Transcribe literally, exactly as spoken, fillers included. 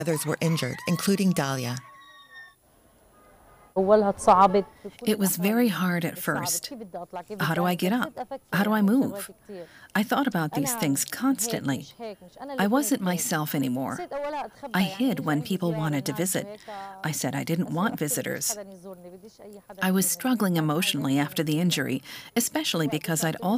Others were injured, including Dalia. It was very hard at first. How do I get up? How do I move? I thought about these things constantly. I wasn't myself anymore. I hid when people wanted to visit. I said I didn't want visitors. I was struggling emotionally after the injury, especially because I'd also